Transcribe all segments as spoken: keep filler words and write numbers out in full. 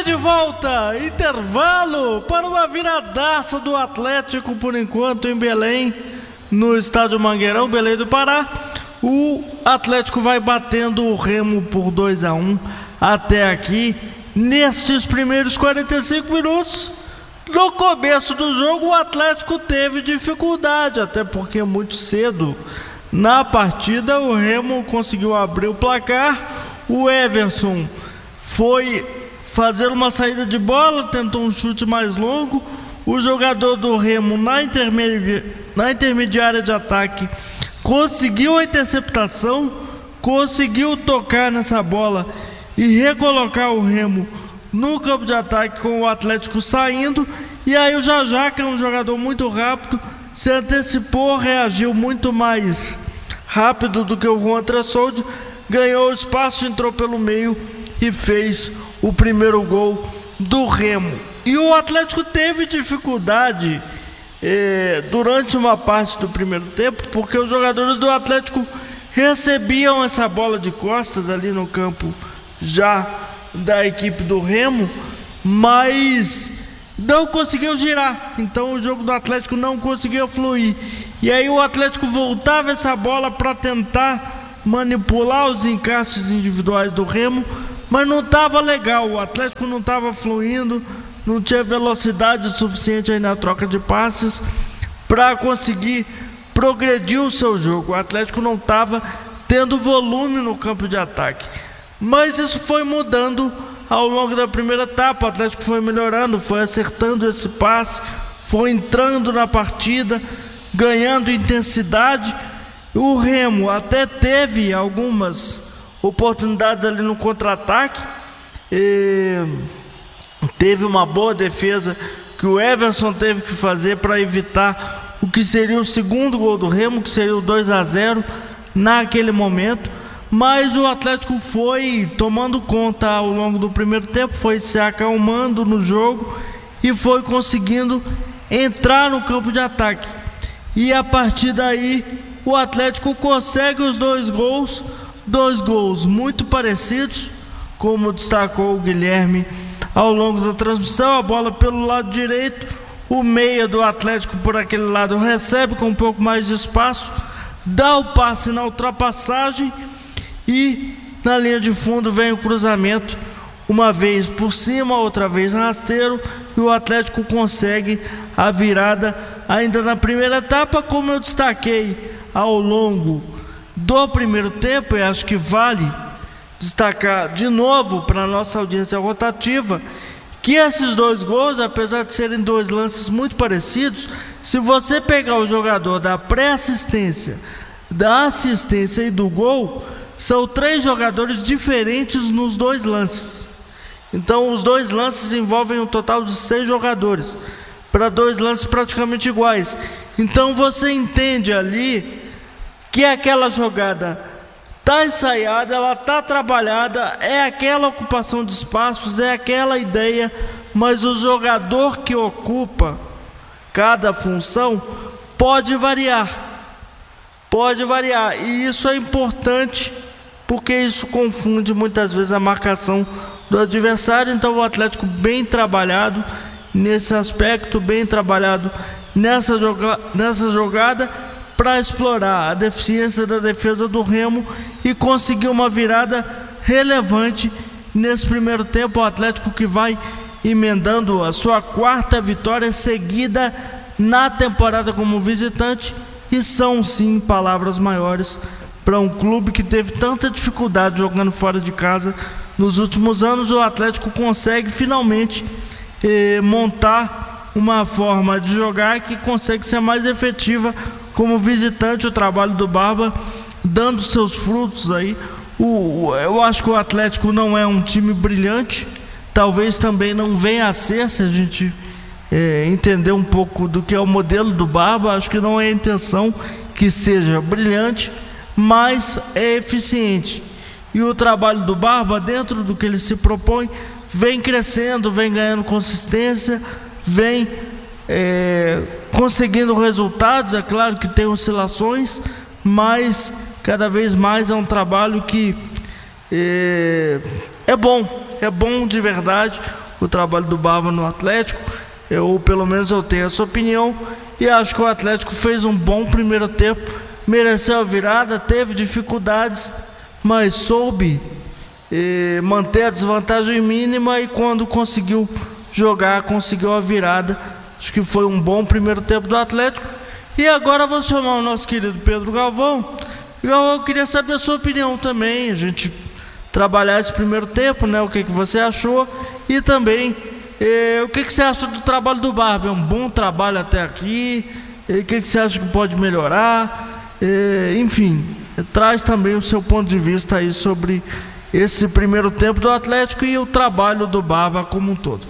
bem, de volta, intervalo para uma viradaça do Atlético por enquanto em Belém, no estádio Mangueirão, Belém do Pará. O Atlético vai batendo o Remo por dois a um até aqui, nestes primeiros quarenta e cinco minutos. No começo do jogo o Atlético teve dificuldade, até porque muito cedo na partida o Remo conseguiu abrir o placar. O Everson foi fazer uma saída de bola, tentou um chute mais longo. O jogador do Remo na, intermedi... na intermediária de ataque conseguiu a interceptação, conseguiu tocar nessa bola e recolocar o Remo no campo de ataque com o Atlético saindo. E aí o Jajá, que é um jogador muito rápido, se antecipou, reagiu muito mais rápido do que o Juan Tressoldi, ganhou o espaço, entrou pelo meio e fez o primeiro gol do Remo. E o Atlético teve dificuldade eh, durante uma parte do primeiro tempo, porque os jogadores do Atlético recebiam essa bola de costas ali no campo já da equipe do Remo, mas não conseguiu girar. Então o jogo do Atlético não conseguia fluir. E aí o Atlético voltava essa bola para tentar manipular os encaixes individuais do Remo, mas não estava legal. O Atlético não estava fluindo, não tinha velocidade suficiente aí na troca de passes para conseguir progredir o seu jogo. O Atlético não estava tendo volume no campo de ataque. Mas isso foi mudando ao longo da primeira etapa. O Atlético foi melhorando, foi acertando esse passe, foi entrando na partida, ganhando intensidade. O Remo até teve algumas oportunidades ali no contra-ataque, e teve uma boa defesa que o Everson teve que fazer para evitar o que seria o segundo gol do Remo, que seria o dois a zero naquele momento. Mas o Atlético foi tomando conta ao longo do primeiro tempo, foi se acalmando no jogo e foi conseguindo entrar no campo de ataque. E a partir daí o Atlético consegue os dois gols, dois gols muito parecidos, como destacou o Guilherme ao longo da transmissão. A bola pelo lado direito, o meia do Atlético por aquele lado recebe com um pouco mais de espaço, dá o passe na ultrapassagem e na linha de fundo vem o cruzamento, uma vez por cima, outra vez rasteiro, e o Atlético consegue a virada ainda na primeira etapa. Como eu destaquei ao longo do primeiro tempo, e acho que vale destacar de novo para a nossa audiência rotativa, que esses dois gols, apesar de serem dois lances muito parecidos, se você pegar o jogador da pré-assistência, da assistência e do gol, são três jogadores diferentes nos dois lances. Então os dois lances envolvem um total de seis jogadores, para dois lances praticamente iguais. Então você entende ali que aquela jogada está ensaiada, ela está trabalhada, é aquela ocupação de espaços, é aquela ideia, mas o jogador que ocupa cada função pode variar, pode variar, e isso é importante, porque isso confunde muitas vezes a marcação do adversário. Então o Atlético bem trabalhado nesse aspecto, bem trabalhado nessa, joga nessa jogada para explorar a deficiência da defesa do Remo e conseguir uma virada relevante nesse primeiro tempo. O Atlético que vai emendando a sua quarta vitória seguida na temporada como visitante, e são sim palavras maiores para um clube que teve tanta dificuldade jogando fora de casa nos últimos anos. O Atlético consegue finalmente eh, montar uma forma de jogar que consegue ser mais efetiva como visitante. O trabalho do Barba dando seus frutos aí. O, eu acho que o Atlético não é um time brilhante, talvez também não venha a ser, se a gente é, entender um pouco do que é o modelo do Barba. Acho que não é a intenção que seja brilhante, mas é eficiente. E o trabalho do Barba, dentro do que ele se propõe, vem crescendo, vem ganhando consistência, vem é, conseguindo resultados. É claro que tem oscilações, mas cada vez mais é um trabalho que é, é bom, é bom de verdade. o trabalho do Barba no Atlético, eu, pelo menos eu tenho essa opinião, e acho que o Atlético fez um bom primeiro tempo, mereceu a virada, teve dificuldades, mas soube eh, manter a desvantagem mínima, e quando conseguiu jogar, conseguiu a virada. Acho que foi um bom primeiro tempo do Atlético. E agora vou chamar o nosso querido Pedro Galvão. Eu queria saber a sua opinião também, a gente trabalhar esse primeiro tempo, né? O que, que você achou, e também eh, o que, que você acha do trabalho do Barba. É um bom trabalho até aqui, eh, o que, que você acha que pode melhorar, eh, enfim, eh, traz também o seu ponto de vista aí sobre esse primeiro tempo do Atlético e o trabalho do Barba como um todo.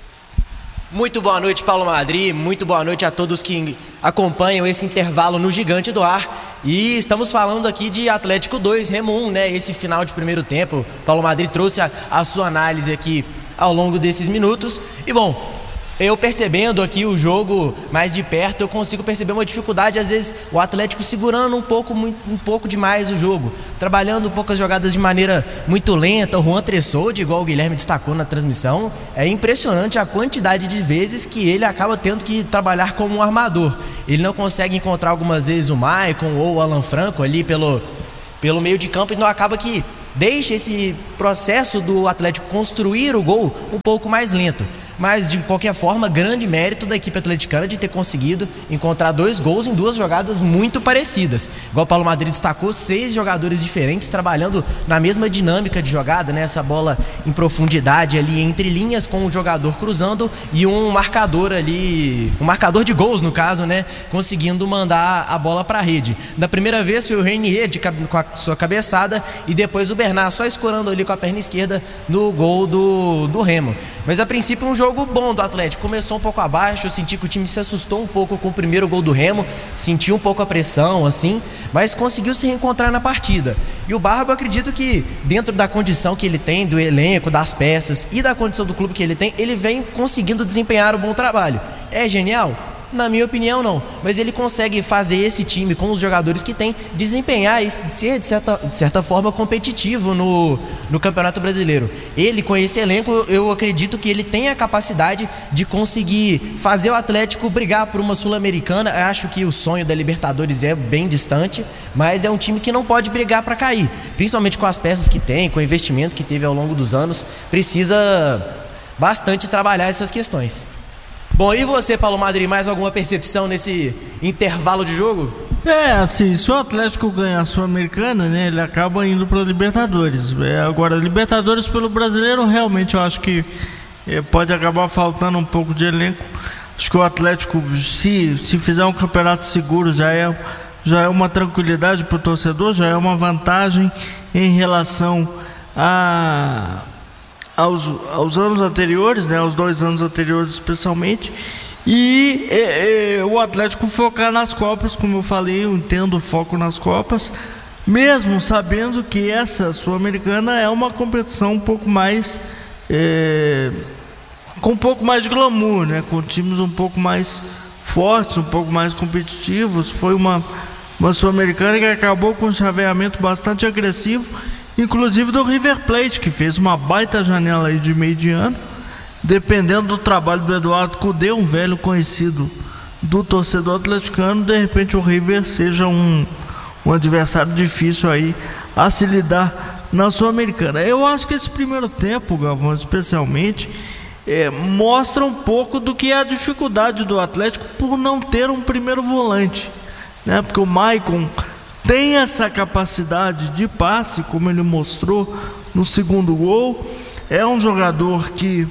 Muito boa noite, Paulo Madri, muito boa noite a todos que acompanham esse intervalo no Gigante do Ar. E estamos falando aqui de Atlético dois, Remo um, né? Esse final de primeiro tempo. Paulo Madri trouxe a, a sua análise aqui ao longo desses minutos. E bom, eu percebendo aqui o jogo mais de perto, eu consigo perceber uma dificuldade, às vezes o Atlético segurando um pouco, um pouco demais o jogo, trabalhando poucas jogadas de maneira muito lenta. O Juan Tressoldi, igual o Guilherme destacou na transmissão, é impressionante a quantidade de vezes que ele acaba tendo que trabalhar como um armador. Ele não consegue encontrar algumas vezes o Maicon ou o Alan Franco ali pelo, pelo meio de campo, então acaba que deixa esse processo do Atlético construir o gol um pouco mais lento. Mas, de qualquer forma, grande mérito da equipe atleticana de ter conseguido encontrar dois gols em duas jogadas muito parecidas. Igual o Paulo Madri destacou, seis jogadores diferentes trabalhando na mesma dinâmica de jogada, né? Essa bola em profundidade ali entre linhas, com o jogador cruzando e um marcador ali, um marcador de gols no caso, né? Conseguindo mandar a bola para a rede. Da primeira vez foi o Renier de, com a sua cabeçada, e depois o Bernard só escorando ali com a perna esquerda no gol do, do Remo. Mas a princípio um jogo bom do Atlético, começou um pouco abaixo, eu senti que o time se assustou um pouco com o primeiro gol do Remo, sentiu um pouco a pressão assim, mas conseguiu se reencontrar na partida. E o Barba, eu acredito que dentro da condição que ele tem, do elenco, das peças e da condição do clube que ele tem, ele vem conseguindo desempenhar um bom trabalho. É genial? Na minha opinião, não. Mas ele consegue fazer esse time, com os jogadores que tem, desempenhar e ser, de certa, de certa forma, competitivo no, no Campeonato Brasileiro. Ele, com esse elenco, eu acredito que ele tem a capacidade de conseguir fazer o Atlético brigar por uma Sul-Americana. Eu acho que o sonho da Libertadores é bem distante, mas é um time que não pode brigar para cair. Principalmente com as peças que tem, com o investimento que teve ao longo dos anos, precisa bastante trabalhar essas questões. Bom, e você, Paulo Madri, mais alguma percepção nesse intervalo de jogo? É, assim, se o Atlético ganhar a Sul-Americana, né, ele acaba indo para a Libertadores. É, agora, Libertadores pelo Brasileiro, realmente eu acho que é, pode acabar faltando um pouco de elenco. Acho que o Atlético, se, se fizer um campeonato seguro, já é, já é uma tranquilidade para o torcedor, já é uma vantagem em relação a... Aos, aos anos anteriores, né, aos dois anos anteriores especialmente, e é, é, o Atlético focar nas Copas, como eu falei, eu entendo o foco nas Copas, mesmo sabendo que essa Sul-Americana é uma competição um pouco mais, é, com um pouco mais de glamour, né, com times um pouco mais fortes, um pouco mais competitivos. Foi uma, uma Sul-Americana que acabou com um chaveamento bastante agressivo, inclusive do River Plate, que fez uma baita janela aí de meio de ano. Dependendo do trabalho do Eduardo Cudê, um velho conhecido do torcedor atleticano, de repente o River seja um, um adversário difícil aí a se lidar na Sul-Americana. Eu acho que esse primeiro tempo, Galvão, especialmente, é, mostra um pouco do que é a dificuldade do Atlético por não ter um primeiro volante, né? Porque o Maicon tem essa capacidade de passe, como ele mostrou no segundo gol. É um jogador que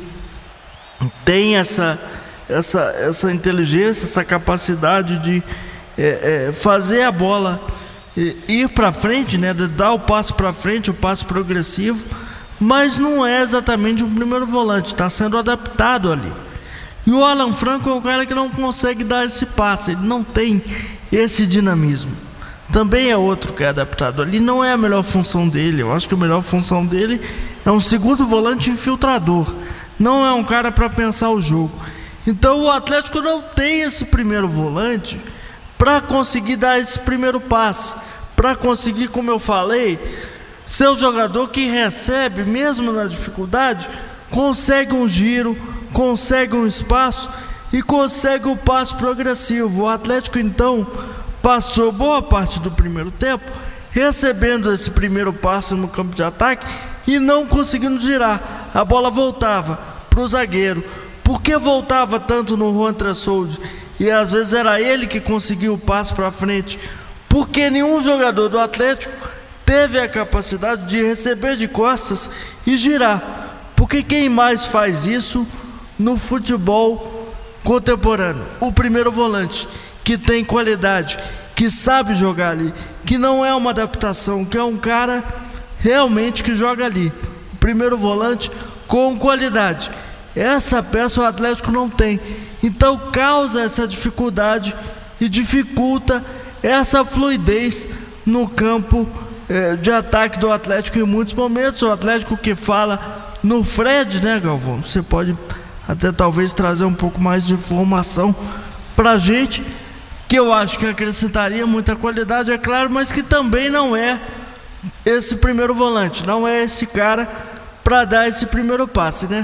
tem essa, essa, essa inteligência, essa capacidade de é, é, fazer a bola é, ir para frente, né, de dar o passe para frente, o passe progressivo, mas não é exatamente um primeiro volante, está sendo adaptado ali. E o Alan Franco é o cara que não consegue dar esse passe, ele não tem esse dinamismo. Também é outro que é adaptado ali, não é a melhor função dele. Eu acho que a melhor função dele é um segundo volante infiltrador, não é um cara para pensar o jogo. Então o Atlético não tem esse primeiro volante para conseguir dar esse primeiro passe, para conseguir, como eu falei, ser o jogador que recebe, mesmo na dificuldade, consegue um giro, consegue um espaço e consegue o passe progressivo. O Atlético então passou boa parte do primeiro tempo recebendo esse primeiro passe no campo de ataque e não conseguindo girar. A bola voltava para o zagueiro. Por que voltava tanto no Juan Tressoldi? E às vezes era ele que conseguia o passe para frente, porque nenhum jogador do Atlético teve a capacidade de receber de costas e girar. Porque quem mais faz isso no futebol contemporâneo? O primeiro volante, que tem qualidade, que sabe jogar ali, que não é uma adaptação, que é um cara realmente que joga ali. O primeiro volante com qualidade. Essa peça o Atlético não tem. Então causa essa dificuldade e dificulta essa fluidez no campo eh, de ataque do Atlético em muitos momentos. O Atlético que fala no Fred, né, Galvão? Você pode até talvez trazer um pouco mais de informação pra gente, que eu acho que acrescentaria muita qualidade, é claro, mas que também não é esse primeiro volante, não é esse cara para dar esse primeiro passe, né?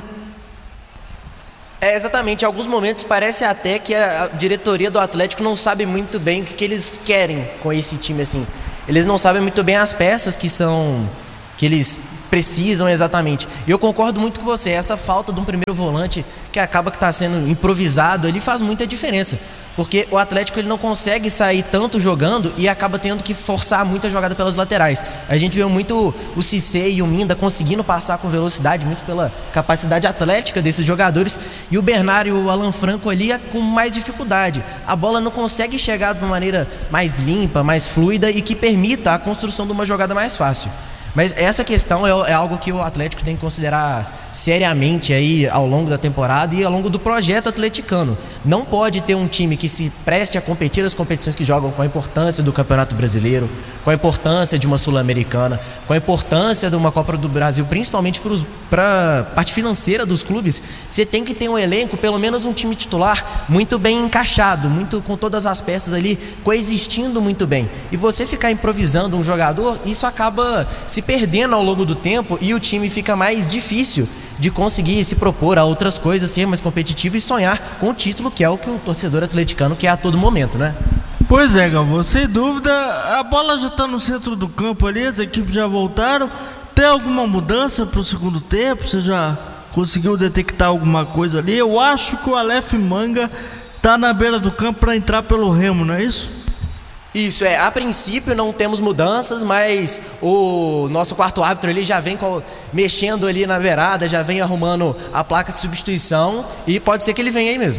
É, exatamente, em alguns momentos parece até que a diretoria do Atlético não sabe muito bem o que, que eles querem com esse time, assim. Eles não sabem muito bem as peças que são, que eles precisam exatamente. E eu concordo muito com você, essa falta de um primeiro volante que acaba que está sendo improvisado, ele faz muita diferença. Porque o Atlético ele não consegue sair tanto jogando e acaba tendo que forçar muita jogada pelas laterais. A gente viu muito o Cissé e o Minda conseguindo passar com velocidade, muito pela capacidade atlética desses jogadores, e o Bernard e o Alan Franco ali é com mais dificuldade. A bola não consegue chegar de uma maneira mais limpa, mais fluida e que permita a construção de uma jogada mais fácil. Mas essa questão é, é algo que o Atlético tem que considerar seriamente aí ao longo da temporada e ao longo do projeto atleticano. Não pode ter um time que se preste a competir as competições que jogam, com a importância do Campeonato Brasileiro, com a importância de uma Sul-Americana, com a importância de uma Copa do Brasil, principalmente para a parte financeira dos clubes. Você tem que ter um elenco, pelo menos um time titular, muito bem encaixado, muito com todas as peças ali coexistindo muito bem. E você ficar improvisando um jogador, isso acaba se perdendo ao longo do tempo e o time fica mais difícil de conseguir se propor a outras coisas, ser mais competitivo e sonhar com o título, que é o que o torcedor atleticano quer a todo momento, né? Pois é, Galvão, sem dúvida, a bola já está no centro do campo ali, as equipes já voltaram. Tem alguma mudança para o segundo tempo? Você já conseguiu detectar alguma coisa ali? Eu acho que o Aleph Manga está na beira do campo para entrar pelo Remo, não é isso? Isso, é, a princípio não temos mudanças, mas o nosso quarto árbitro ele já vem mexendo ali na beirada, já vem arrumando a placa de substituição e pode ser que ele venha aí mesmo.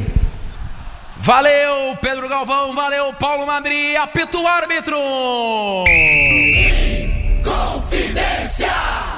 Valeu, Pedro Galvão, valeu, Paulo Madri, apita o árbitro! Confidência!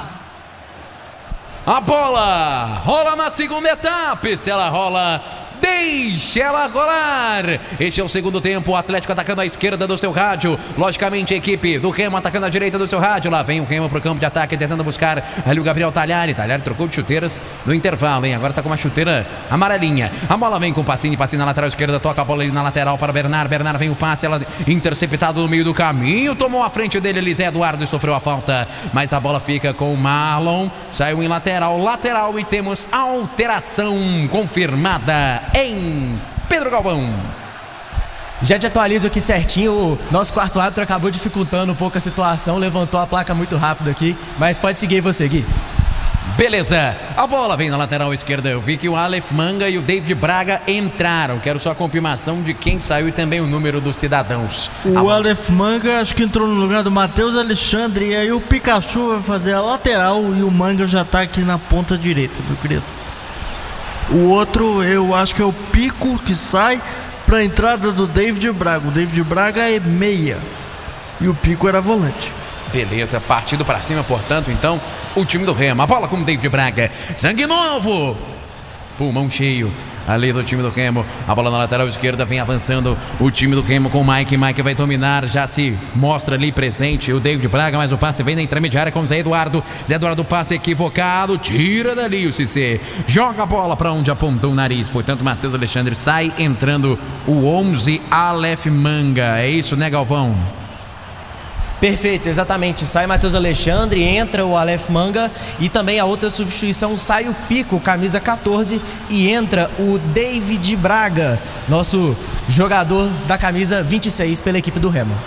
A bola rola na segunda etapa, se ela rola, deixa ela rolar. Este é o segundo tempo, o Atlético atacando à esquerda do seu rádio. Logicamente a equipe do Remo atacando à direita do seu rádio. Lá vem o Remo pro campo de ataque, tentando buscar ali o Gabriel Talhari. Talhari trocou de chuteiras no intervalo, hein? Agora tá com uma chuteira amarelinha. A bola vem com o Pacini, Pacini na lateral esquerda, toca a bola ali na lateral para Bernard. Bernard vem o passe, ela interceptado no meio do caminho, tomou a frente dele Elisé Eduardo e sofreu a falta. Mas a bola fica com o Marlon, saiu em lateral, lateral e temos alteração confirmada em Pedro Galvão. Já te atualizo aqui certinho, o nosso quarto árbitro acabou dificultando um pouco a situação, levantou a placa muito rápido aqui, mas pode seguir você, Gui. Beleza, a bola vem na lateral esquerda. Eu vi que o Aleph Manga e o David Braga entraram. Quero só a confirmação de quem saiu e também o número dos cidadãos. O Aleph Manga acho que entrou no lugar do Matheus Alexandre, e aí o Pikachu vai fazer a lateral e o Manga já tá aqui na ponta direita, meu querido. O outro eu acho que é o Pico que sai para a entrada do David Braga. O David Braga é meia e o Pico era volante. Beleza, partido para cima, portanto, então, o time do Remo. A bola com o David Braga. Sangue novo. Pulmão cheio ali do time do Remo. A bola na lateral esquerda vem avançando o time do Remo com o Mike. Mike vai dominar, já se mostra ali presente o David Braga, mas o passe vem na intermediária com o Zé Eduardo. Zé Eduardo, passe equivocado, tira dali o Cissé. Joga a bola para onde apontou o nariz. Portanto, Matheus Alexandre sai, entrando o onze, Aleph Manga. É isso, né, Galvão? Perfeito, exatamente. Sai Matheus Alexandre, entra o Aleph Manga e também a outra substituição, sai o Pico, camisa quatorze, e entra o David Braga, nosso jogador da camisa vinte e seis pela equipe do Remo.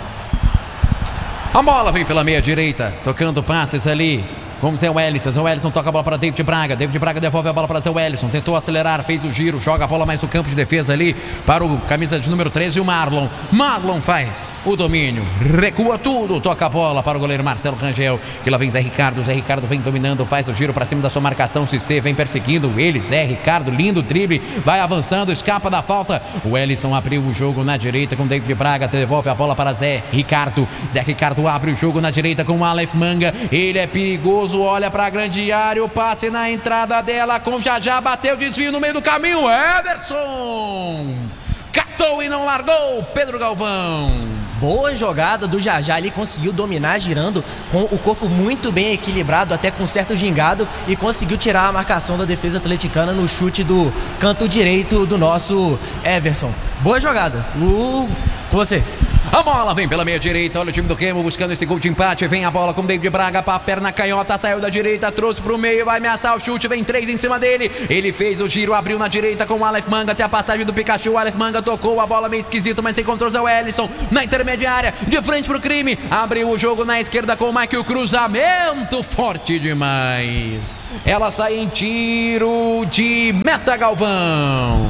A bola vem pela meia direita, tocando passes ali com Zé Wellison. Zé Wellison toca a bola para David Braga. David Braga devolve a bola para Zé Wellison. Tentou acelerar, fez o giro, joga a bola mais no campo de defesa ali para o camisa de número treze, o Marlon. Marlon faz o domínio, recua tudo, toca a bola para o goleiro Marcelo Rangel, que lá vem Zé Ricardo. Zé Ricardo vem dominando, faz o giro para cima da sua marcação. Cissé vem perseguindo ele. Zé Ricardo, lindo drible, vai avançando, escapa da falta. O Wellison abriu o jogo na direita com David Braga, devolve a bola para Zé Ricardo. Zé Ricardo abre o jogo na direita com o Aleph Manga. Ele é perigoso, olha para a grande área, o passe na entrada dela com Jajá, bateu, desvio no meio do caminho, Ederson catou e não largou, Pedro Galvão. Boa jogada do Jajá, ele conseguiu dominar girando com o corpo muito bem equilibrado, até com certo gingado, e conseguiu tirar a marcação da defesa atleticana no chute do canto direito do nosso Everson. Boa jogada. O... Com você. A bola vem pela meia direita, olha o time do Remo buscando esse gol de empate, vem a bola com o David Braga, para a perna canhota, saiu da direita, trouxe para o meio, vai ameaçar o chute, vem três em cima dele, ele fez o giro, abriu na direita com o Aleph Manga, até a passagem do Pikachu, o Aleph Manga tocou a bola meio esquisito, mas encontrou o Zé Wellison na intermediária, de frente para o crime, abriu o jogo na esquerda com o Mike, o cruzamento forte demais, ela sai em tiro de meta, Galvão.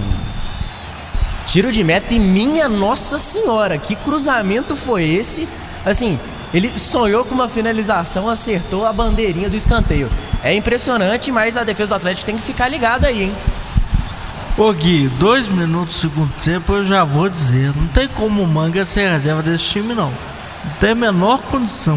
Tiro de meta e minha Nossa Senhora, que cruzamento foi esse? Assim, ele sonhou com uma finalização, acertou a bandeirinha do escanteio. É impressionante, mas a defesa do Atlético tem que ficar ligada aí, hein? Ô Gui, dois minutos do segundo tempo eu já vou dizer, não tem como o Manga ser reserva desse time não. Não tem a menor condição.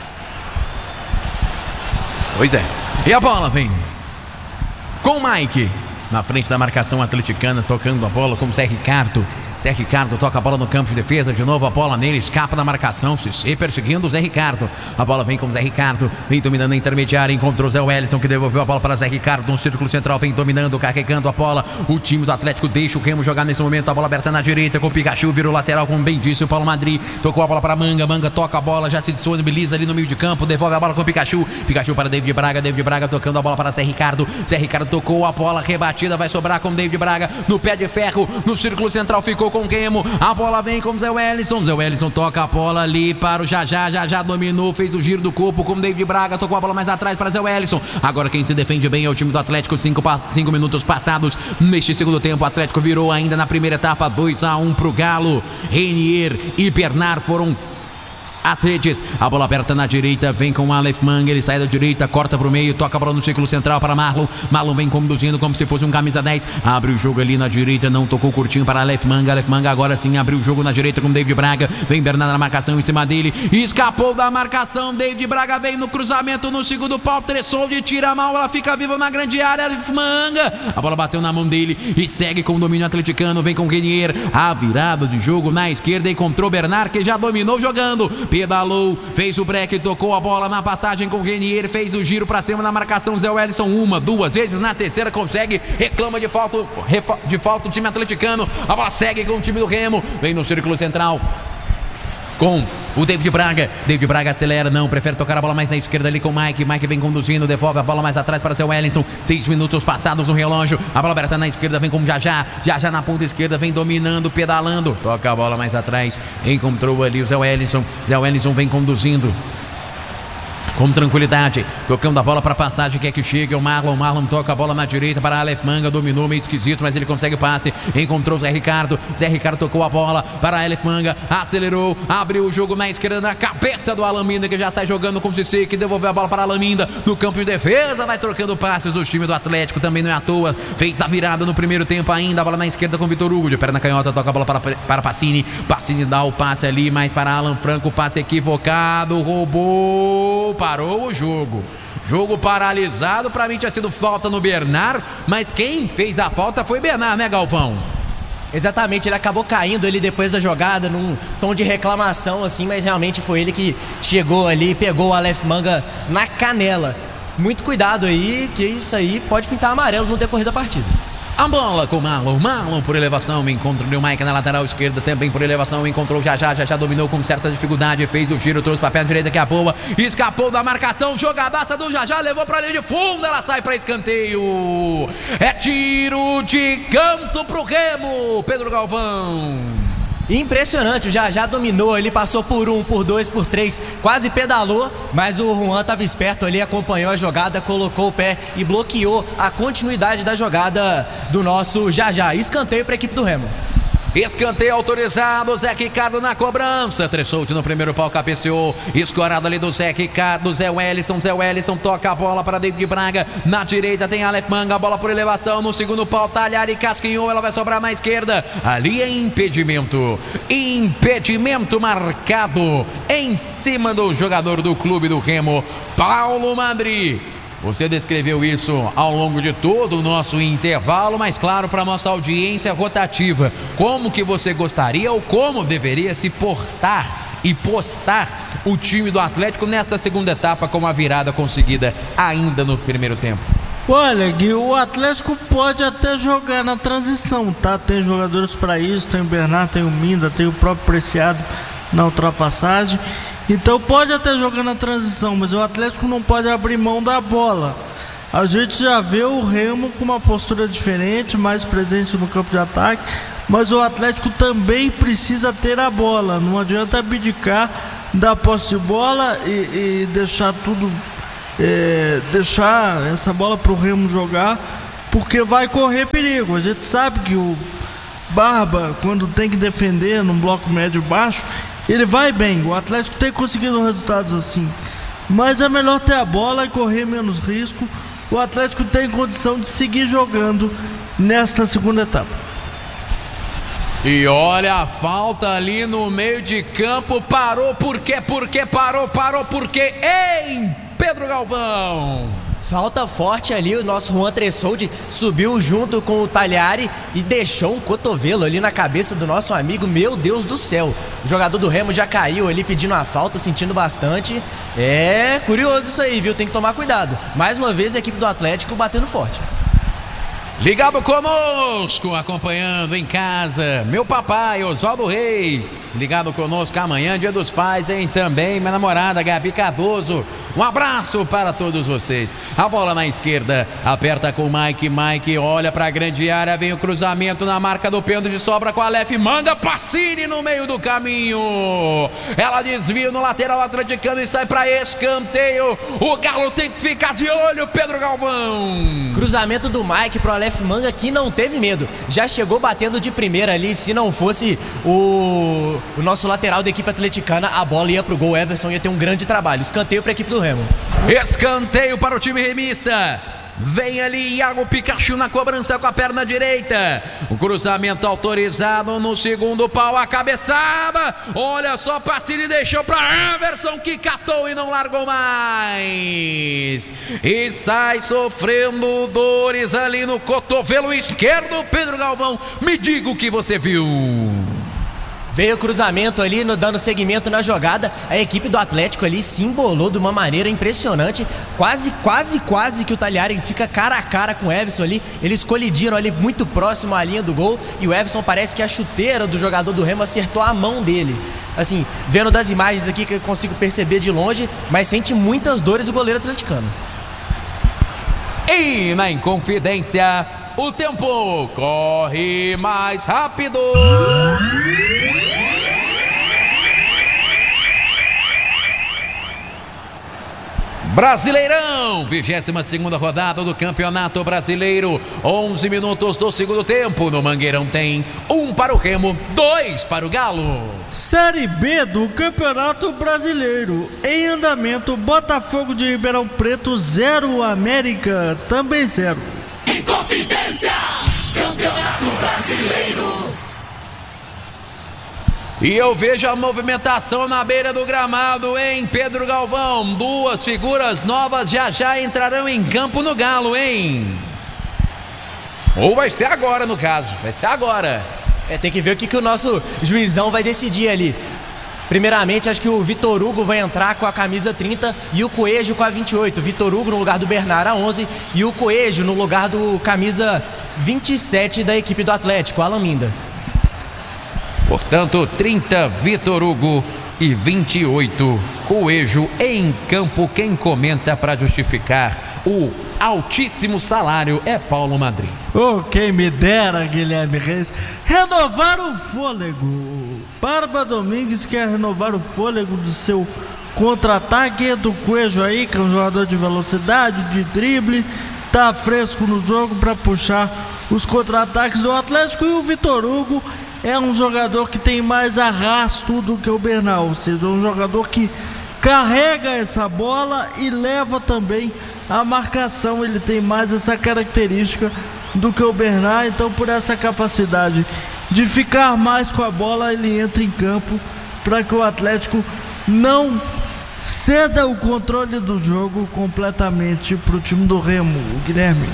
Pois é. E a bola vem com o Mike na frente da marcação atleticana, tocando a bola com o Zé Ricardo. Zé Ricardo toca a bola no campo de defesa, de novo a bola nele, escapa da marcação, Cissé perseguindo o Zé Ricardo. A bola vem com o Zé Ricardo, vem dominando a intermediária, encontrou o Zé Wellison, que devolveu a bola para Zé Ricardo, no círculo central, vem dominando, carregando a bola. O time do Atlético deixa o Remo jogar nesse momento, a bola aberta na direita com o Pikachu, virou lateral, como bem disse o Paulo Madri, tocou a bola para Manga, Manga toca a bola, já se disponibiliza ali no meio de campo, devolve a bola com o Pikachu, Pikachu para David Braga, David Braga tocando a bola para Zé Ricardo, Zé Ricardo tocou a bola, rebatida, vai sobrar com David Braga, no pé de ferro, no círculo central ficou com o Remo. A bola vem com o Zé Wellison. Zé Wellison toca a bola ali para o Jajá. Jajá dominou, fez o giro do corpo com o David Braga. Tocou a bola mais atrás para Zé Wellison. Agora quem se defende bem é o time do Atlético. Cinco, cinco minutos passados neste segundo tempo. O Atlético virou ainda na primeira etapa. dois a um pro Galo. Renier e Bernard foram as redes, a bola aberta na direita, vem com o Aleph Manga, ele sai da direita, corta pro meio, toca a bola no círculo central para Marlon, Marlon vem conduzindo como se fosse um camisa dez, abre o jogo ali na direita, não tocou curtinho para Aleph Manga, Aleph Manga agora sim abriu o jogo na direita com David Braga, vem Bernardo na marcação em cima dele, escapou da marcação, David Braga vem no cruzamento no segundo pau, Tressoldi tira a mão, ela fica viva na grande área, Aleph Manga, a bola bateu na mão dele e segue com o domínio atleticano, vem com o Renier, a virada de jogo na esquerda, encontrou Bernard que já dominou jogando, pedalou, fez o break, tocou a bola na passagem com o Renier, fez o giro pra cima na marcação, Zé Wellison uma, duas vezes, na terceira consegue, reclama de falta, de falta o time atleticano, a bola segue com o time do Remo, vem no círculo central com o David Braga, David Braga acelera, não, prefere tocar a bola mais na esquerda ali com o Mike, Mike vem conduzindo, devolve a bola mais atrás para Zé Wellison, seis minutos passados no relógio, a bola aberta na esquerda, vem com o Jajá, Jajá na ponta esquerda, vem dominando, pedalando, toca a bola mais atrás, encontrou ali o Zé Wellison, Zé Wellison vem conduzindo com tranquilidade, tocando a bola para passagem, quer que chegue o Marlon, Marlon toca a bola na direita para Aleph Manga, dominou meio esquisito, mas ele consegue o passe, encontrou o Zé Ricardo, Zé Ricardo tocou a bola para Aleph Manga, acelerou, abriu o jogo na esquerda, na cabeça do Alaminda, que já sai jogando com o Cissé, que devolveu a bola para Alaminda, no campo de defesa, vai trocando passes, o time do Atlético também não é à toa, fez a virada no primeiro tempo ainda, a bola na esquerda com o Vitor Hugo, de perna canhota, toca a bola para, para Pacini, Pacini dá o passe ali, mais para Alan Franco, passe equivocado, roubou, parou o jogo, jogo paralisado, pra mim tinha sido falta no Bernard, mas quem fez a falta foi Bernard, né, Galvão? Exatamente, ele acabou caindo ali depois da jogada, num tom de reclamação assim, mas realmente foi ele que chegou ali e pegou o Aleph Manga na canela. Muito cuidado aí, que isso aí pode pintar amarelo no decorrer da partida. A bola com o Marlon, Marlon por elevação, encontra o Mike na lateral esquerda, também por elevação, encontrou o Jajá, Jajá dominou com certa dificuldade, fez o giro, trouxe para a perna direita, que é a boa, escapou da marcação, jogadaça do Jajá, levou para a linha de fundo, ela sai para escanteio, é tiro de canto pro Remo, Pedro Galvão. Impressionante, o Jajá dominou ali, passou por um, por dois, por três, quase pedalou, mas o Juan estava esperto ali, acompanhou a jogada, colocou o pé e bloqueou a continuidade da jogada do nosso Jajá. Escanteio para a equipe do Remo. Escanteio autorizado, Zé Ricardo na cobrança, Tressolte no primeiro pau, cabeceou, escorado ali do Zé Ricardo, Zé Wellison, Zé Wellison toca a bola para dentro de Braga, na direita tem Aleph Manga, bola por elevação, no segundo pau, Talhari casquinhou, ela vai sobrar na esquerda, ali é impedimento, impedimento marcado em cima do jogador do clube do Remo, Paulo Madri. Você descreveu isso ao longo de todo o nosso intervalo, mas claro, para a nossa audiência rotativa, como que você gostaria ou como deveria se portar e postar o time do Atlético nesta segunda etapa com a virada conseguida ainda no primeiro tempo? Olha, Gui, o Atlético pode até jogar na transição, tá? Tem jogadores para isso, tem o Bernardo, tem o Minda, tem o próprio Preciado na ultrapassagem. Então pode até jogar na transição, mas o Atlético não pode abrir mão da bola. A gente já vê o Remo com uma postura diferente, mais presente no campo de ataque, mas o Atlético também precisa ter a bola. Não adianta abdicar da posse de bola e, e deixar tudo, é, deixar essa bola para o Remo jogar, porque vai correr perigo. A gente sabe que o Barba, quando tem que defender num bloco médio-baixo, ele vai bem. O Atlético tem conseguido resultados assim, mas é melhor ter a bola e correr menos risco. O Atlético tem condição de seguir jogando nesta segunda etapa. E olha a falta ali no meio de campo. Parou por quê? Por quê? Parou, parou por quê? Em Pedro Galvão. Falta forte ali, o nosso Juan Tressolte subiu junto com o Talhari e deixou um cotovelo ali na cabeça do nosso amigo. Meu Deus do céu, o jogador do Remo já caiu ali pedindo a falta, sentindo bastante. É curioso isso aí, viu? Tem que tomar cuidado. Mais uma vez a equipe do Atlético batendo forte. Ligado conosco, acompanhando em casa, meu papai, Oswaldo Reis, ligado conosco amanhã, Dia dos Pais, hein? Também minha namorada, Gabi Cardoso. Um abraço para todos vocês. A bola na esquerda, aperta com o Mike, Mike olha para a grande área, vem o cruzamento na marca do pênalti de sobra com a Aleph Manga, Pacini no meio do caminho. Ela desvia no lateral atleticano e sai para escanteio. O Galo tem que ficar de olho, Pedro Galvão. Cruzamento do Mike pro Aleph Manga, que não teve medo, já chegou batendo de primeira ali. Se não fosse o, o nosso lateral da equipe atleticana, a bola ia pro gol. O Everson ia ter um grande trabalho. Escanteio para a equipe do Remo. Escanteio para o time remista. Vem ali Iago Pikachu na cobrança com a perna direita. O cruzamento autorizado no segundo pau, a cabeçada. Olha só, Pacini deixou para Everson, que catou e não largou mais. E sai sofrendo dores ali no cotovelo esquerdo. Pedro Galvão, me diga o que você viu. Veio o cruzamento ali, no, dando seguimento na jogada. A equipe do Atlético ali se embolou de uma maneira impressionante. Quase, quase, quase que o Talhari fica cara a cara com o Everson ali. Eles colidiram ali muito próximo à linha do gol. E o Everson, parece que a chuteira do jogador do Remo acertou a mão dele. Assim, vendo das imagens aqui que eu consigo perceber de longe, mas sente muitas dores o goleiro atleticano. E na Inconfidência, o tempo corre mais rápido. Brasileirão, vigésima segunda rodada do Campeonato Brasileiro, onze minutos do segundo tempo. No Mangueirão tem um para o Remo, dois para o Galo. Série B do Campeonato Brasileiro, em andamento, Botafogo de Ribeirão Preto zero, América também zero. Inconfidência, Campeonato Brasileiro. E eu vejo a movimentação na beira do gramado, hein, Pedro Galvão? Duas figuras novas já já entrarão em campo no Galo, hein? Ou vai ser agora, no caso, vai ser agora. É, tem que ver o que, que o nosso juizão vai decidir ali. Primeiramente, acho que o Vitor Hugo vai entrar com a camisa trinta e o Coelho com a vinte e oito. Vitor Hugo no lugar do Bernard, a onze, e o Coelho no lugar do camisa vinte e sete da equipe do Atlético, Alan Minda. Portanto, trinta Vitor Hugo e vinte e oito Coelho em campo. Quem comenta para justificar o altíssimo salário é Paulo Madri. Oh, quem me dera, Guilherme Reis, renovar o fôlego. Barba Domingues quer renovar o fôlego do seu contra-ataque. Do Coelho aí, que é um jogador de velocidade, de drible, tá fresco no jogo para puxar os contra-ataques do Atlético. E o Vitor Hugo é um jogador que tem mais arrasto do que o Bernal, ou seja, um jogador que carrega essa bola e leva também a marcação. Ele tem mais essa característica do que o Bernal, então por essa capacidade de ficar mais com a bola, ele entra em campo para que o Atlético não ceda o controle do jogo completamente para o time do Remo, Guilherme.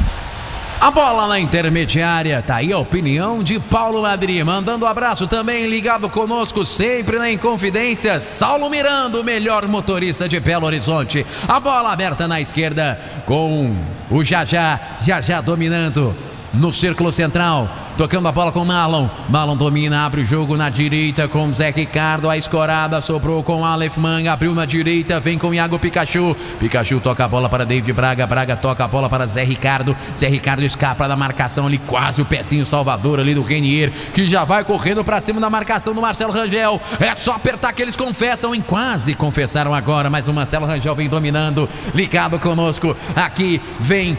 A bola na intermediária, tá aí a opinião de Paulo Madri, mandando um abraço também, ligado conosco sempre na Inconfidência, Saulo Miranda, o melhor motorista de Belo Horizonte. A bola aberta na esquerda com o Jajá, Jajá dominando no círculo central, tocando a bola com Marlon. Marlon domina, abre o jogo na direita com Zé Ricardo. A escorada sobrou com Aleph Manga, abriu na direita, vem com Iago Pikachu. Pikachu toca a bola para David Braga. Braga toca a bola para Zé Ricardo. Zé Ricardo escapa da marcação ali, quase o pezinho salvador ali do Renier, que já vai correndo para cima da marcação do Marcelo Rangel. É só apertar que eles confessam, em quase confessaram agora, mas o Marcelo Rangel vem dominando, ligado conosco. Aqui vem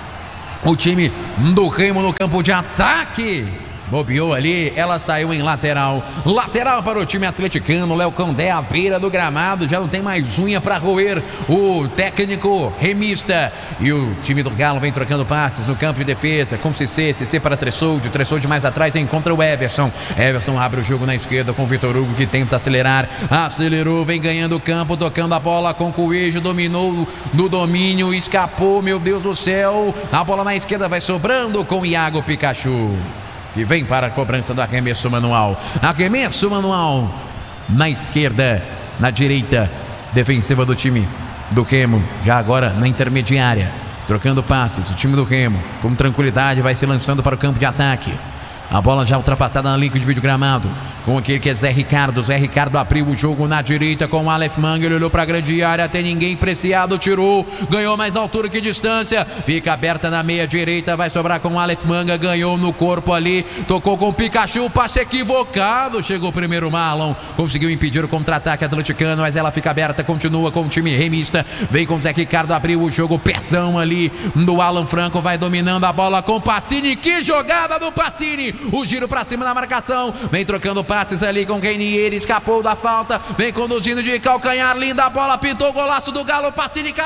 o time do Remo no campo de ataque. Bobeou ali, ela saiu em lateral. Lateral para o time atleticano. Léo Condé à beira do gramado. Já não tem mais unha para roer o técnico remista. E o time do Galo vem trocando passes no campo de defesa. Com Cissé, Cissé para Tressolde. Tressolde mais atrás encontra o Everson. Everson abre o jogo na esquerda com o Vitor Hugo, que tenta acelerar. Acelerou, vem ganhando o campo, tocando a bola com o Coelho. Dominou no domínio, escapou, meu Deus do céu. A bola na esquerda vai sobrando com o Iago Pikachu, que vem para a cobrança do arremesso manual. Arremesso manual na esquerda, na direita defensiva do time do Remo. Já agora na intermediária, trocando passes. O time do Remo com tranquilidade vai se lançando para o campo de ataque. A bola já ultrapassada na linha de vídeo gramado com aquele que é Zé Ricardo. Zé Ricardo abriu o jogo na direita com o Aleph Manga. Ele olhou para a grande área, tem ninguém, Preciado tirou, ganhou mais altura que distância. Fica aberta na meia direita, vai sobrar com o Aleph Manga. Ganhou no corpo ali, tocou com o Pikachu, passe equivocado. Chegou o primeiro Marlon, conseguiu impedir o contra-ataque atleticano, mas ela fica aberta, continua com o time remista. Vem com o Zé Ricardo, abriu o jogo, pezão ali do Alan Franco, vai dominando a bola com o Pacini. Que jogada do Pacini! O giro pra cima na marcação, vem trocando passes ali com Renier, escapou da falta, vem conduzindo de calcanhar, linda bola, pintou o golaço do Galo. Pacini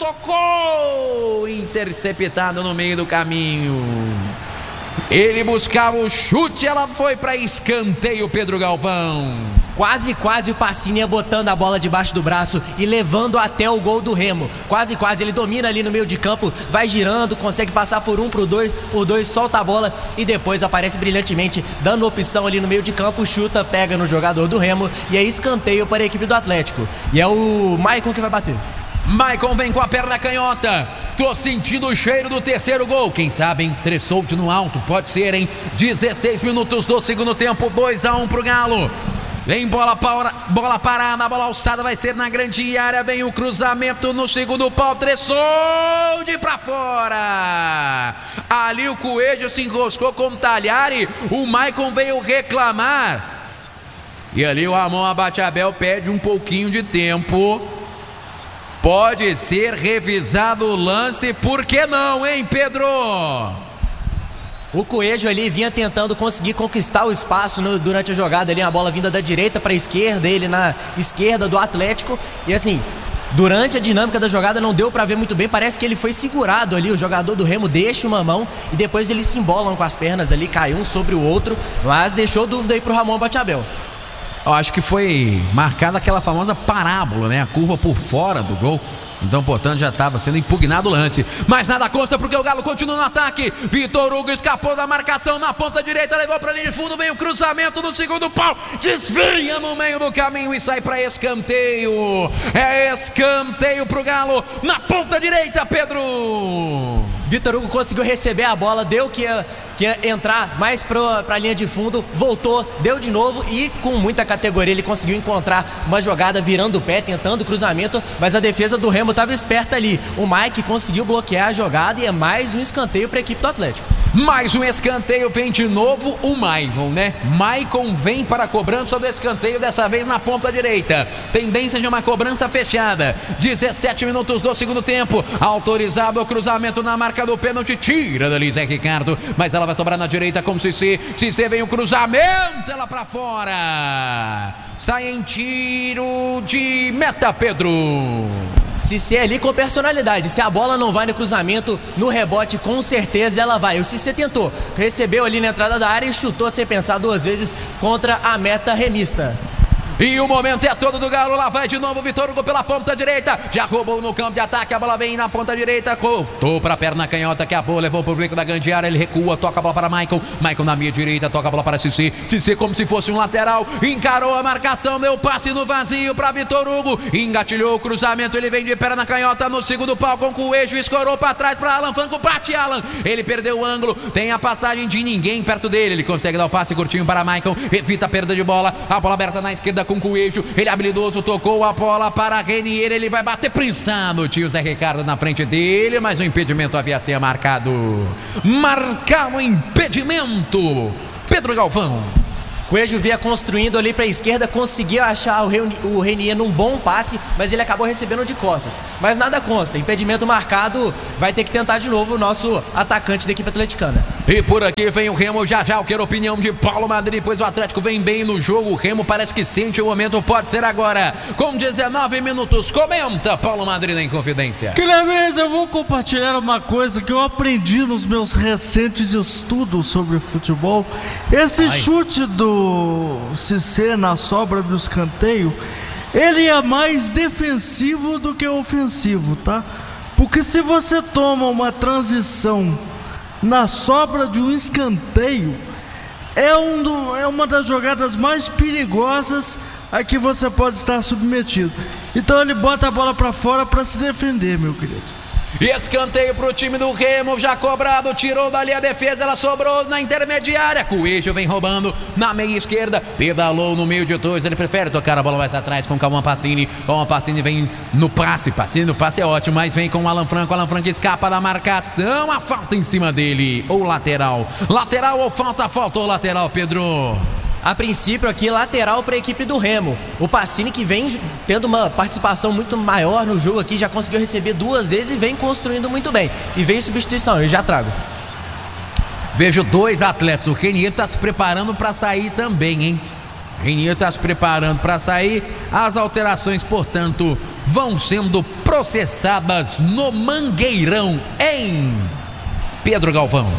tocou, interceptado no meio do caminho. Ele buscava o chute, ela foi para escanteio, Pedro Galvão. Quase, quase o Pacini ia botando a bola debaixo do braço e levando até o gol do Remo. Quase, quase, ele domina ali no meio de campo, vai girando, consegue passar por um, por dois, por dois, solta a bola e depois aparece brilhantemente, dando opção ali no meio de campo, chuta, pega no jogador do Remo e é escanteio para a equipe do Atlético. E é o Maicon que vai bater. Maicon vem com a perna canhota. Tô sentindo o cheiro do terceiro gol. Quem sabe, hein? Tressolde no alto. Pode ser, hein? dezesseis minutos do segundo tempo. dois a um pro Galo. Vem bola, para, bola parada, bola alçada, vai ser na grande área. Vem o cruzamento no segundo pau. Tressolde pra fora. Ali o Coelho se enroscou com o Talhari. O Maicon veio reclamar. E ali o Ramon Abateabel pede um pouquinho de tempo. Pode ser revisado o lance, por que não, hein, Pedro? O Coelho ali vinha tentando conseguir conquistar o espaço no, durante a jogada ali, a bola vinda da direita para a esquerda, ele na esquerda do Atlético. E assim, durante a dinâmica da jogada não deu para ver muito bem, parece que ele foi segurado ali, o jogador do Remo deixa uma mão e depois eles se embolam com as pernas ali, cai um sobre o outro, mas deixou dúvida aí pro Ramon Abateabel. Eu acho que foi marcada aquela famosa parábola, né? A curva por fora do gol. Então, portanto, já estava sendo impugnado o lance. Mas nada consta porque o Galo continua no ataque. Vitor Hugo escapou da marcação na ponta direita, levou para a linha de fundo, vem o cruzamento no segundo pau, desvia no meio do caminho e sai para escanteio. É escanteio pro Galo na ponta direita, Pedro. Vitor Hugo conseguiu receber a bola, deu que ia, que ia entrar mais para a linha de fundo, voltou, deu de novo e com muita categoria ele conseguiu encontrar uma jogada virando o pé, tentando o cruzamento, mas a defesa do Remo estava esperta ali. O Mike conseguiu bloquear a jogada e é mais um escanteio para a equipe do Atlético. Mais um escanteio, vem de novo o Maicon, né? Maicon vem para a cobrança do escanteio, dessa vez na ponta direita. Tendência de uma cobrança fechada. dezessete minutos do segundo tempo. Autorizado o cruzamento na marca do pênalti. Tira dali Zé Ricardo, mas ela vai sobrar na direita com Cissé. Cissé vem o cruzamento, ela para fora. Sai em tiro de meta, Pedro. Cissé ali com personalidade, se a bola não vai no cruzamento, no rebote com certeza ela vai. O Cissé tentou, recebeu ali na entrada da área e chutou sem pensar duas vezes contra a meta remista. E o momento é todo do Galo, lá vai de novo o Vitor Hugo pela ponta direita, já roubou no campo de ataque, a bola vem na ponta direita, cortou para a perna canhota, que a bola levou para o bico da grande área, ele recua, toca a bola para Maicon, Maicon na meia direita, toca a bola para Cissé, Cissé como se fosse um lateral, encarou a marcação, deu passe no vazio para Vitor Hugo, engatilhou o cruzamento, ele vem de perna canhota no segundo pau com o Coelho, escorou para trás para Alan Franco, bate Alan, ele perdeu o ângulo, tem a passagem de ninguém perto dele, ele consegue dar o passe curtinho para Maicon, evita a perda de bola, a bola aberta na esquerda com Coelho, ele habilidoso, tocou a bola para Renier, ele vai bater prensado, o tio Zé Ricardo na frente dele, mas o impedimento havia sido marcado, marcado o impedimento, Pedro Galvão. Coelho via construindo ali para a esquerda, conseguiu achar o Renier num bom passe, mas ele acabou recebendo de costas. Mas nada consta, impedimento marcado, vai ter que tentar de novo o nosso atacante da equipe atleticana. E por aqui vem o Remo, já já eu quero a opinião de Paulo Madri, pois o Atlético vem bem no jogo, o Remo parece que sente o momento, pode ser agora, com dezenove minutos, comenta Paulo Madri na Inconfidência. Clemens, eu vou compartilhar uma coisa que eu aprendi nos meus recentes estudos sobre futebol. Esse Ai. chute do Cissé na sobra do escanteio, ele é mais defensivo do que ofensivo, tá? Porque se você toma uma transição na sobra de um escanteio, é, um do, é uma das jogadas mais perigosas a que você pode estar submetido. Então ele bota a bola para fora para se defender, meu querido. E escanteio pro time do Remo, já cobrado, tirou dali a defesa, ela sobrou na intermediária, Coelho vem roubando na meia esquerda, pedalou no meio de dois, ele prefere tocar a bola mais atrás com Calma Pacini, Calma Pacini vem no passe, Pacini no passe é ótimo, mas vem com o Alan Franco, Alan Franco escapa da marcação, a falta em cima dele, ou lateral, lateral ou falta, faltou lateral, Pedro. A princípio aqui, lateral para a equipe do Remo. O Pacini, que vem tendo uma participação muito maior no jogo aqui, já conseguiu receber duas vezes e vem construindo muito bem. E vem substituição, eu já trago. Vejo dois atletas, o Renier está se preparando para sair também, hein? O Renier está se preparando para sair. As alterações, portanto, vão sendo processadas no Mangueirão, em Pedro Galvão.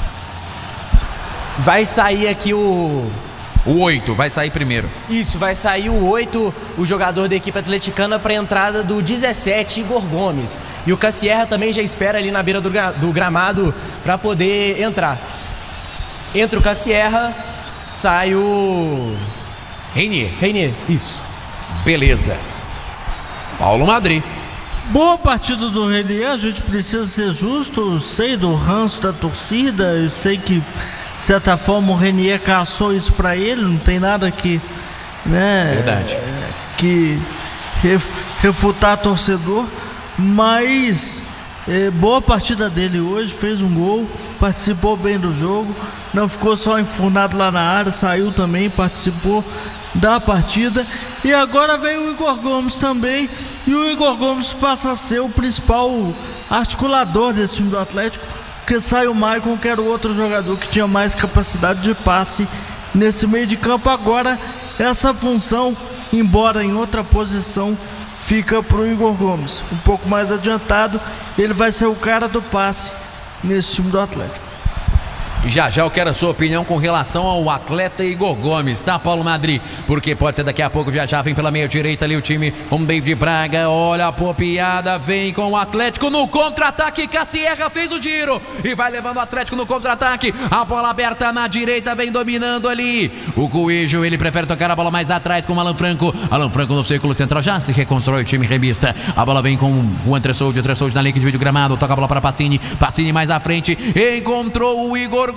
Vai sair aqui o... O oito vai sair primeiro. Isso, vai sair o oito, o jogador da equipe atleticana, para a entrada do dezessete, Igor Gomes. E o Cassierra também já espera ali na beira do, gra do gramado para poder entrar. Entra o Cassierra, sai o... Renier. Renier, isso. Beleza. Paulo Madri. Boa partida do Renier, a gente precisa ser justo, eu sei do ranço da torcida, eu sei que... De certa forma o Renier caçou isso pra ele, não tem nada que, né, verdade, que ref, refutar torcedor, mas é, boa partida dele hoje, fez um gol, participou bem do jogo, não ficou só enfurnado lá na área, saiu também, participou da partida. E agora vem o Igor Gomes também, e o Igor Gomes passa a ser o principal articulador desse time do Atlético, porque sai o Maicon, que era o outro jogador que tinha mais capacidade de passe nesse meio de campo. Agora essa função, embora em outra posição, fica para o Igor Gomes, um pouco mais adiantado. Ele vai ser o cara do passe nesse time do Atlético. E já já eu quero a sua opinião com relação ao atleta Igor Gomes, tá, Paulo Madri? Porque pode ser daqui a pouco, já já vem pela meia direita ali o time com David Braga. Olha a popiada, vem com o Atlético no contra-ataque. Cassierra fez o giro e vai levando o Atlético no contra-ataque. A bola aberta na direita, vem dominando ali. O Coelho, ele prefere tocar a bola mais atrás com o Alan Franco. Alan Franco no círculo central, já se reconstrói o time revista. A bola vem com o Andressoldi, o Andressoldi na linha de vídeo gramado. Toca a bola para Pacini, Pacini mais à frente. Encontrou o Igor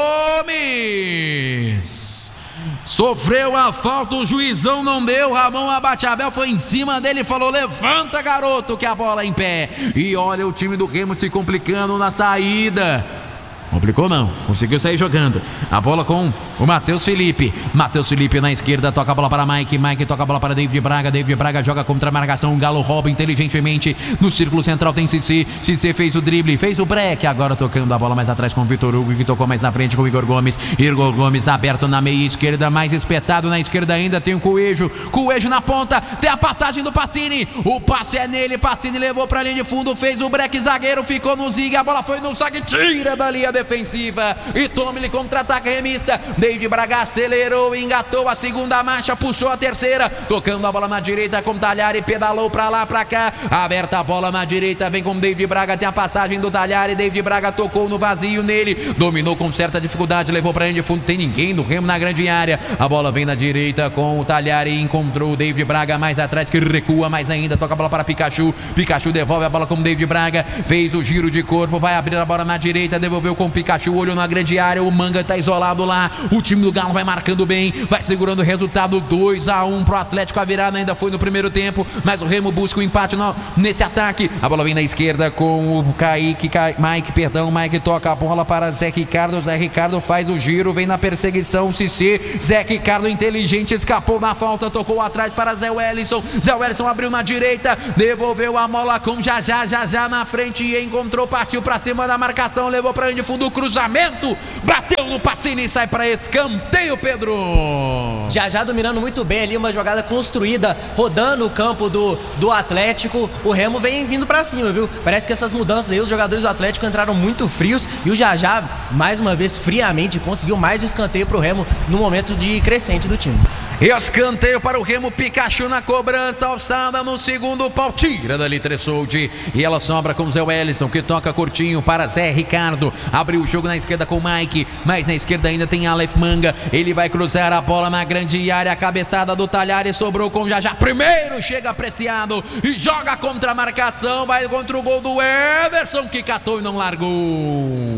Gomes, sofreu a falta, o juizão não deu. Ramon Abate-Abel foi em cima dele e falou: levanta, garoto, que a bola é em pé. E olha o time do Remo se complicando na saída. Complicou não, conseguiu sair jogando. A bola com o Matheus Felipe. Matheus Felipe na esquerda, toca a bola para Mike. Mike toca a bola para David Braga. David Braga joga contra a marcação. O Galo rouba inteligentemente. No círculo central tem Cissé. Cissé fez o drible, fez o break. Agora tocando a bola mais atrás com o Vitor Hugo, que tocou mais na frente com o Igor Gomes. Igor Gomes aberto na meia esquerda, mais espetado na esquerda ainda. Tem o Coelho. Coelho na ponta. Tem a passagem do Pacini. O passe é nele. Pacini levou para a linha de fundo. Fez o break. Zagueiro ficou no zigue. A bola foi no saque. Tira da linha defensiva e toma-lhe contra-ataque remista. David Braga acelerou, engatou a segunda marcha, puxou a terceira, tocando a bola na direita com Talhari, pedalou pra lá, pra cá, aberta a bola na direita, vem com David Braga, tem a passagem do Talhari. David Braga tocou no vazio nele, dominou com certa dificuldade, levou pra linha de fundo, tem ninguém do Remo na grande área. A bola vem na direita com o Talhari, encontrou o David Braga mais atrás, que recua mais ainda, toca a bola para Pikachu. Pikachu devolve a bola com o David Braga, fez o giro de corpo, vai abrir a bola na direita, devolveu com o Pikachu, olhou na grande área, o Manga tá isolado lá. O time do Galo vai marcando bem, vai segurando o resultado. Dois a um pro Atlético. A virada ainda foi no primeiro tempo, mas o Remo busca o empate no, nesse ataque. A bola vem na esquerda com o Kaique, Ka, Mike, perdão, Mike toca a bola para Zé Ricardo. Zé Ricardo faz o giro, vem na perseguição, Cissé. Zé Ricardo inteligente, escapou na falta, tocou atrás para Zé Wellison. Zé Wellison abriu na direita, devolveu a bola com já já já já na frente e encontrou, partiu para cima da marcação, levou para linha de fundo, cruzamento, bateu no Pacini e sai para escanteio, Pedro. Já já dominando muito bem ali, uma jogada construída, rodando o campo do, do Atlético. O Remo vem vindo pra cima, viu? Parece que essas mudanças aí, os jogadores do Atlético entraram muito frios e o já já, mais uma vez, friamente, conseguiu mais um escanteio pro Remo no momento de crescente do time. Escanteio para o Remo, Pikachu na cobrança, alçada no segundo pau, tira dali Tressoldi e ela sobra com Zé Wellison, que toca curtinho para Zé Ricardo. Abriu o jogo na esquerda com o Mike, mas na esquerda ainda tem Aleph Manga. Ele vai cruzar a bola na grande área, a cabeçada do Talhari sobrou com já já. Primeiro chega apreciado e joga contra a marcação, vai contra o gol do Everson, que catou e não largou.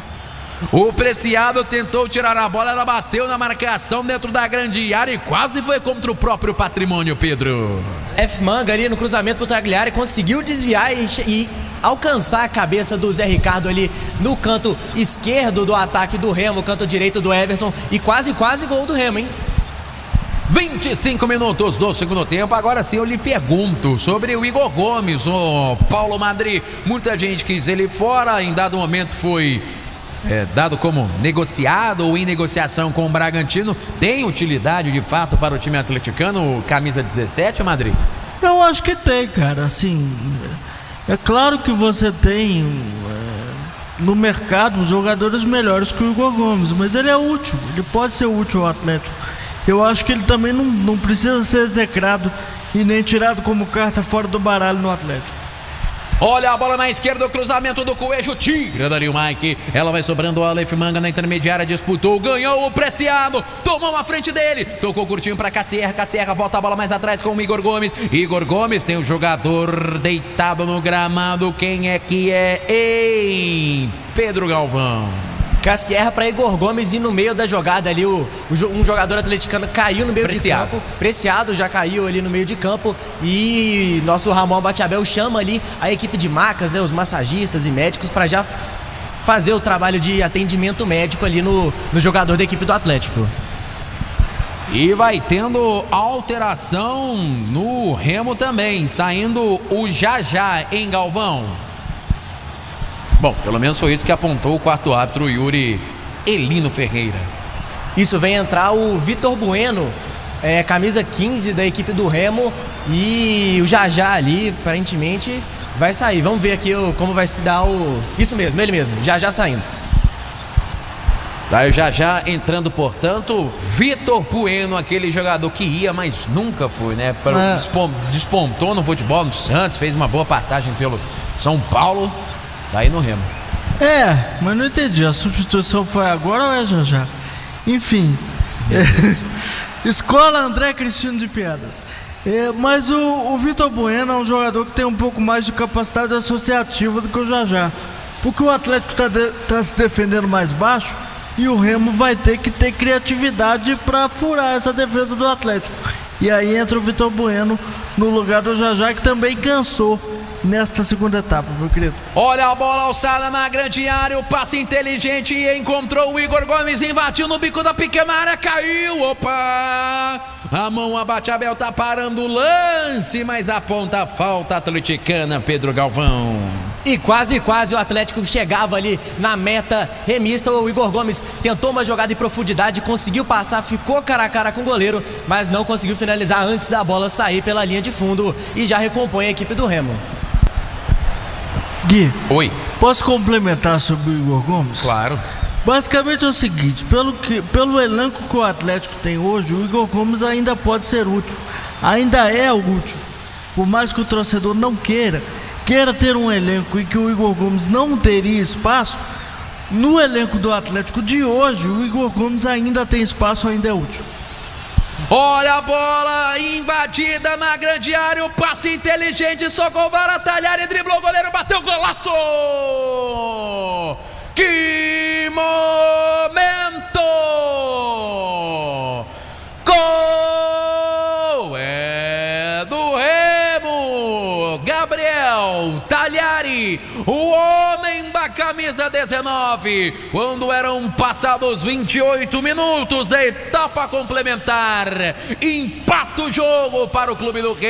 O Preciado tentou tirar a bola, ela bateu na marcação dentro da grande área e quase foi contra o próprio patrimônio, Pedro. F. Manga ali no cruzamento pro Tagliari, conseguiu desviar e, e alcançar a cabeça do Zé Ricardo ali no canto esquerdo do ataque do Remo, canto direito do Everson, e quase, quase gol do Remo, hein? vinte e cinco minutos do segundo tempo. Agora sim eu lhe pergunto sobre o Igor Gomes, o Paulo Madri. Muita gente quis ele fora, em dado momento foi É, dado como negociado ou em negociação com o Bragantino. Tem utilidade de fato para o time atleticano, camisa dezessete, Madri? Eu acho que tem, cara. Assim, é claro que você tem é, no mercado jogadores melhores que o Igor Gomes, mas ele é útil, ele pode ser útil ao Atlético. Eu acho que ele também não, não precisa ser execrado e nem tirado como carta fora do baralho no Atlético. Olha a bola na esquerda, o cruzamento do Coelho, tira dali o Mike. Ela vai sobrando o Aleph Manga na intermediária, disputou, ganhou o Preciado, tomou a frente dele, tocou curtinho para Cassierra. Cassierra volta a bola mais atrás com o Igor Gomes. Igor Gomes tem o jogador deitado no gramado. Quem é que é? Ei, Pedro Galvão. Cassierra para Igor Gomes e no meio da jogada ali o, o, um jogador atleticano caiu no meio Preciado. de campo. Preciado já caiu ali no meio de campo e nosso Ramon Abate-Abel chama ali a equipe de macas, né, os massagistas e médicos, para já fazer o trabalho de atendimento médico ali no, no jogador da equipe do Atlético. E vai tendo alteração no Remo também, saindo o já já em Galvão. Bom, pelo menos foi isso que apontou o quarto árbitro, Yuri Elino Ferreira. Isso, vem entrar o Vitor Bueno, é, camisa quinze da equipe do Remo, e o Jajá ali, aparentemente, vai sair. Vamos ver aqui o, como vai se dar o... Isso mesmo, ele mesmo, Jajá saindo. Saiu já já, entrando, portanto, Vitor Bueno, aquele jogador que ia, mas nunca foi, né? É. Despom- despontou no futebol no Santos, fez uma boa passagem pelo São Paulo, daí no Remo. É, mas não entendi. A substituição foi agora ou é já já? Enfim. É, Escola André Cristino de Piadas. É, mas o, o Vitor Bueno é um jogador que tem um pouco mais de capacidade associativa do que o Jajá. Porque o Atlético está de, tá se defendendo mais baixo e o Remo vai ter que ter criatividade para furar essa defesa do Atlético. E aí entra o Vitor Bueno no lugar do Jajá, que também cansou nesta segunda etapa, meu querido. Olha a bola alçada na grande área, o passe inteligente e encontrou o Igor Gomes, invadiu no bico da pequena área, caiu, opa! A mão abate, Abel tá parando o lance, mas aponta a falta atleticana, Pedro Galvão. E quase, quase o Atlético chegava ali na meta remista. O Igor Gomes tentou uma jogada em profundidade, conseguiu passar, ficou cara a cara com o goleiro, mas não conseguiu finalizar antes da bola sair pela linha de fundo e já recompõe a equipe do Remo. Gui, Oi. posso complementar sobre o Igor Gomes? Claro. Basicamente é o seguinte, pelo, que, pelo elenco que o Atlético tem hoje, o Igor Gomes ainda pode ser útil, ainda é útil. Por mais que o torcedor não queira, queira ter um elenco em que o Igor Gomes não teria espaço, no elenco do Atlético de hoje, o Igor Gomes ainda tem espaço, ainda é útil. Olha a bola invadida na grande área, o passe inteligente, socorro para Talhari, driblou o goleiro, bateu o golaço! Que momento! Gol é do Remo! Gabriel Talhari, o homem da camisa dezenove, quando eram passados vinte e oito minutos da etapa complementar, empata o jogo para o clube do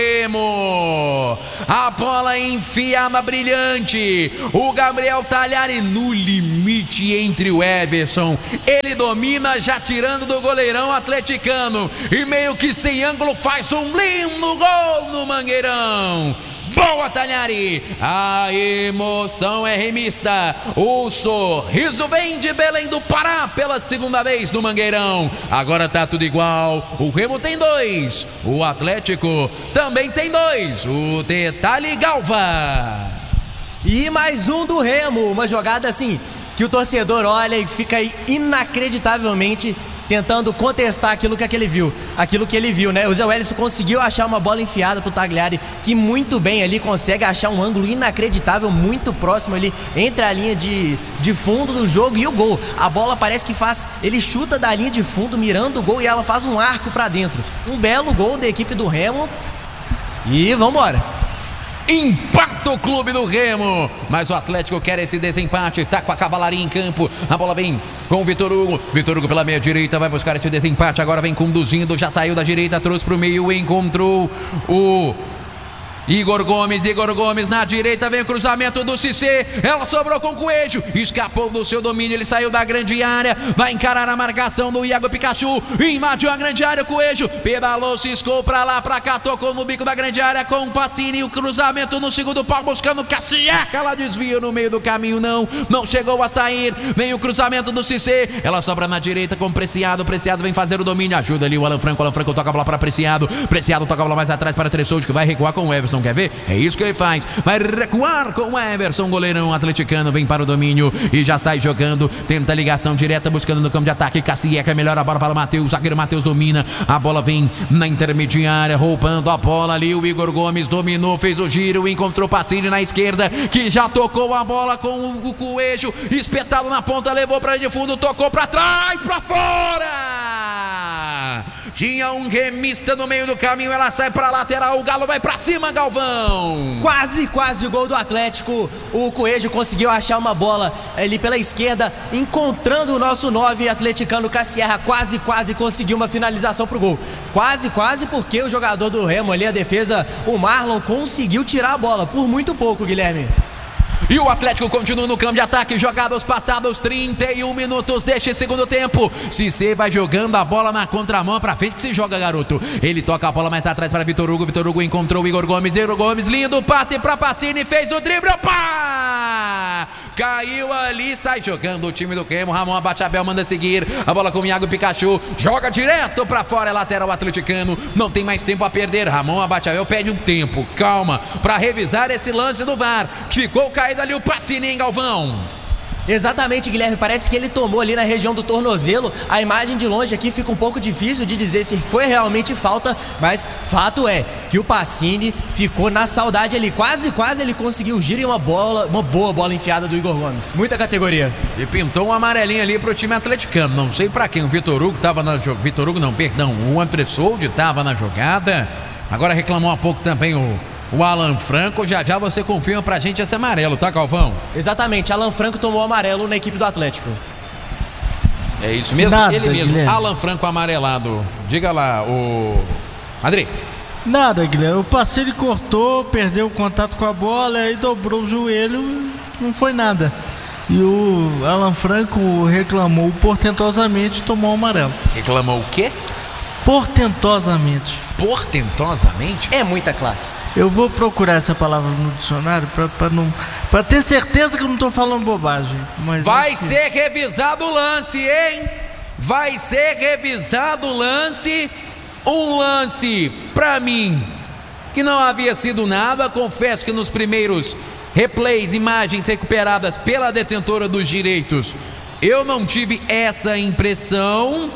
Remo. A bola enfiada brilhante, o Gabriel Talhari no limite entre o Everson, ele domina já tirando do goleirão atleticano e meio que sem ângulo faz um lindo gol no Mangueirão. Boa, Talhari! A emoção é remista. O sorriso vem de Belém do Pará pela segunda vez no Mangueirão. Agora tá tudo igual. O Remo tem dois. O Atlético também tem dois. O detalhe, Galva. E mais um do Remo. Uma jogada assim que o torcedor olha e fica inacreditavelmente tentando contestar aquilo que ele viu, aquilo que ele viu, né? O Zé Wellison conseguiu achar uma bola enfiada pro Tagliari, que muito bem ali consegue achar um ângulo inacreditável, muito próximo ali, entre a linha de, de fundo do jogo e o gol. A bola parece que faz, ele chuta da linha de fundo, mirando o gol, e ela faz um arco pra dentro. Um belo gol da equipe do Remo. E vambora. Empata o clube do Remo, mas o Atlético quer esse desempate, tá com a cavalaria em campo, a bola vem com o Vitor Hugo, Vitor Hugo pela meia direita, vai buscar esse desempate, agora vem conduzindo, já saiu da direita, trouxe pro meio, encontrou o Igor Gomes, Igor Gomes na direita, vem o cruzamento do Cissé, ela sobrou com o Coelho, escapou do seu domínio, ele saiu da grande área, vai encarar a marcação do Iago Pikachu, invadiu a grande área, o Coelho, pedalou, ciscou pra lá, pra cá, tocou no bico da grande área com o Pacini, o cruzamento no segundo pau, buscando Cassier, ela desvia no meio do caminho, não, não chegou a sair, vem o cruzamento do Cissé, ela sobra na direita com o Preciado, Preciado vem fazer o domínio, ajuda ali o Alan Franco, Alan Franco toca a bola para Preciado, Preciado toca a bola mais atrás para Tressoude, que vai recuar com o Everson. Quer ver? É isso que ele faz. Vai recuar com o Everson, goleirão atleticano, vem para o domínio e já sai jogando, tenta ligação direta, buscando no campo de ataque, Cassieca, melhora a bola para o Matheus, zagueiro Matheus domina, a bola vem na intermediária, roubando a bola ali, o Igor Gomes dominou, fez o giro, encontrou Pacini na esquerda, que já tocou a bola com o Coelho, espetado na ponta, levou para de fundo, tocou para trás, para fora! Tinha um remista no meio do caminho, ela sai para lateral, o Galo vai para cima, Galvão. Quase, quase o gol do Atlético. O Coelho conseguiu achar uma bola ali pela esquerda, encontrando o nosso nove atleticano Cassierra. Quase, quase conseguiu uma finalização pro gol. Quase, quase, porque o jogador do Remo ali, a defesa, o Marlon, conseguiu tirar a bola. Por muito pouco, Guilherme. E o Atlético continua no campo de ataque, jogados passados trinta e um minutos deste segundo tempo. Cissé vai jogando a bola na contramão, pra frente que se joga, garoto. Ele toca a bola mais atrás para Vitor Hugo, Vitor Hugo encontrou o Igor Gomes, Igor Gomes, lindo passe pra Pacini, fez o drible, opa! caiu ali, sai jogando o time do Remo. Ramon Abachavel manda seguir, a bola com o Iago Pikachu, joga direto pra fora, é lateral atleticano, não tem mais tempo a perder. Ramon Abachavel pede um tempo, calma, pra revisar esse lance do V A R, que ficou caído ali o Pacini, hein, Galvão? Exatamente, Guilherme, parece que ele tomou ali na região do tornozelo. A imagem de longe aqui fica um pouco difícil de dizer se foi realmente falta, mas fato é que o Pacini ficou na saudade ali, quase, quase ele conseguiu o giro e uma bola, uma boa bola enfiada do Igor Gomes, muita categoria. E pintou um amarelinho ali pro time atleticano, não sei pra quem, o Vitor Hugo tava na jogada, Vitor Hugo não, perdão, o André Soldi tava na jogada, agora reclamou há pouco também o O Alan Franco. Já já você confirma pra gente esse amarelo, tá, Galvão? Exatamente, Alan Franco tomou amarelo na equipe do Atlético. É isso mesmo? Nada, ele mesmo, Guilherme. Alan Franco amarelado. Diga lá, o Madrid. Nada, Guilherme. O Pacini cortou, perdeu o contato com a bola, aí dobrou o joelho, não foi nada. E o Alan Franco reclamou portentosamente e tomou o amarelo. Reclamou o quê? Portentosamente. Portentosamente? É muita classe. Eu vou procurar essa palavra no dicionário pra, pra, não, pra ter certeza que eu não tô falando bobagem. Mas Vai acho que- ser revisado o lance, hein? Vai ser revisado o lance. Um lance, pra mim, que não havia sido nada. Confesso que nos primeiros replays, imagens recuperadas pela detentora dos direitos, eu não tive essa impressão.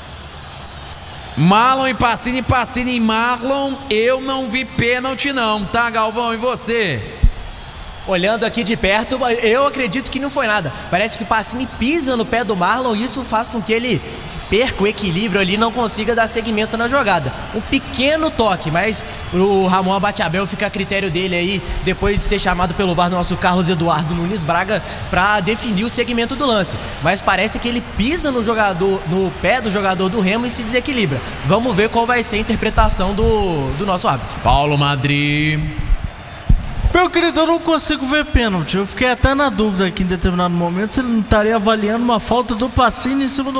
Marlon e Pacini, Pacini e Marlon, eu não vi pênalti não, tá, Galvão? E você? Olhando aqui de perto, eu acredito que não foi nada. Parece que o Pacini pisa no pé do Marlon e isso faz com que ele perca o equilíbrio ali e não consiga dar seguimento na jogada. Um pequeno toque, mas o Ramon Abachavel fica a critério dele aí, depois de ser chamado pelo V A R do nosso Carlos Eduardo Nunes Braga, para definir o segmento do lance. Mas parece que ele pisa no jogador, no pé do jogador do Remo e se desequilibra. Vamos ver qual vai ser a interpretação do, do nosso árbitro. Paulo Madrid. Meu querido, eu não consigo ver pênalti. Eu fiquei até na dúvida aqui em determinado momento se ele não estaria avaliando uma falta do Pacini em cima do